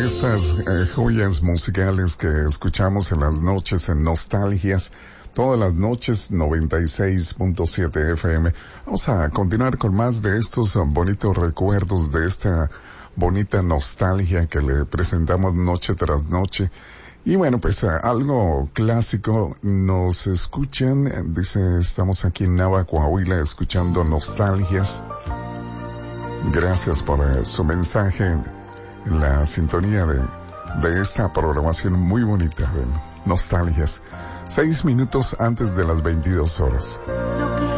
de estas joyas musicales que escuchamos en las noches, en Nostalgias, todas las noches, 96.7 FM. Vamos a continuar con más de estos bonitos recuerdos, de esta bonita nostalgia que le presentamos noche tras noche. Y bueno, pues algo clásico, nos escuchan, dice, estamos aquí en Nava, Coahuila, escuchando Nostalgias. Gracias por su mensaje en la sintonía de esta programación muy bonita de Nostalgias. 6 minutos antes de las 22 horas.